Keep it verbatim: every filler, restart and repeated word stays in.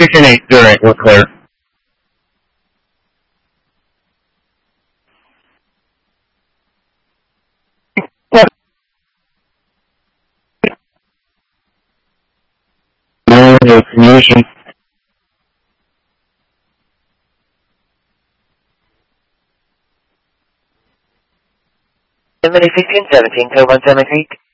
Chicken eight zero eight, we're clear. No, no communication. seventy fifteen seventeen, code one seven eight.